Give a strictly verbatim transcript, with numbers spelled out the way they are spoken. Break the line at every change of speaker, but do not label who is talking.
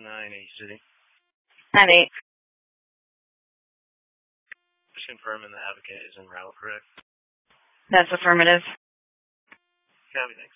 nine eight City.
nine eight.
Just confirming the advocate is en route, correct?
That's affirmative.
Copy, thanks.